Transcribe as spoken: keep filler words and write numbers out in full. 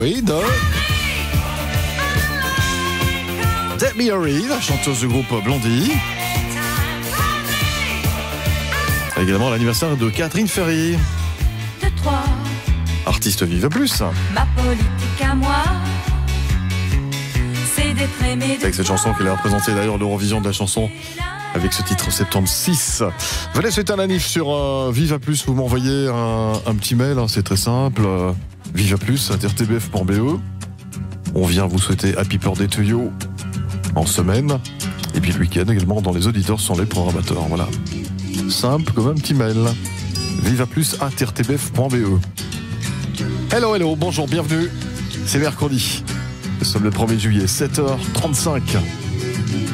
Oui, de... Debbie Harry, la chanteuse du groupe Blondie. Et également l'anniversaire de Catherine Ferry. De toi, artiste Vive Plus. ma politique à moi, c'est d'être aimé de Avec cette toi. chanson qu'elle a représentée d'ailleurs l'Eurovision de la chanson. Avec ce titre soixante-seize. Venez souhaiter un anniv sur euh, Viva Plus, vous m'envoyez un, un petit mail, hein, c'est très simple. Euh, Viva Plus, r t b f point b e. On vient vous souhaiter Happy Birthday to you en semaine. Et puis le week-end également, dans les auditeurs sont les programmateurs. Voilà. Simple comme un petit mail. Viva Plus, r t b f point b e. Hello, hello, bonjour, bienvenue. C'est mercredi. Nous sommes le premier juillet, sept heures trente-cinq.